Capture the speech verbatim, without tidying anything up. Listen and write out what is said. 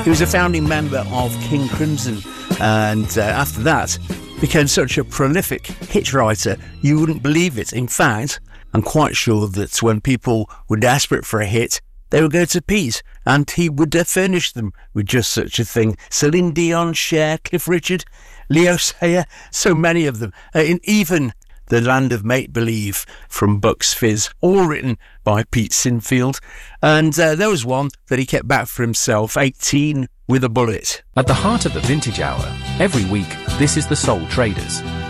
He was a founding member of King Crimson, and uh, after that became such a prolific hit writer, you wouldn't believe it. In fact, I'm quite sure that when people were desperate for a hit, they would go to Pete, and he would uh, furnish them with just such a thing. Celine Dion, Cher, Cliff Richard, Leo Sayer, so many of them. Uh, in even The Land of Make-Believe from Bucks Fizz, all written by Pete Sinfield. And uh, there was one that he kept back for himself, eighteen with a Bullet. At the heart of the Vintage Hour, every week, this is the Soul Traders.